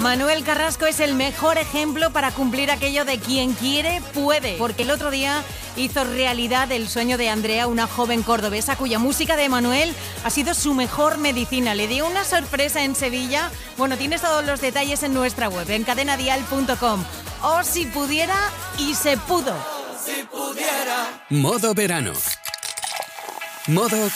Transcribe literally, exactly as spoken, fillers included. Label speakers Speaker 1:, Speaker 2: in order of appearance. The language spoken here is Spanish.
Speaker 1: Manuel Carrasco es el mejor ejemplo para cumplir aquello de quien quiere, puede. Porque el otro día hizo realidad el sueño de Andrea, una joven cordobesa cuya música de Manuel ha sido su mejor medicina. Le dio una sorpresa en Sevilla. Bueno, tienes todos los detalles en nuestra web, en cadena dial punto com. O si pudiera, y se pudo.
Speaker 2: Si pudiera. Modo verano. Modo